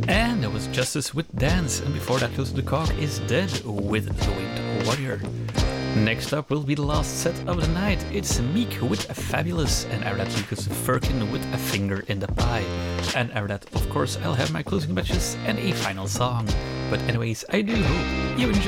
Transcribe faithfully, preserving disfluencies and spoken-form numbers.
And that was Justice with Dance, and before that, Close to the Cog is Dead with The Winged Warrior. Next up will be the last set of the night. It's Meek with a Fabulous, and after that Lucas Firkin with A Finger in the Pie. And after that, of course, I'll have my closing matches and a final song. But anyways, I do hope you enjoy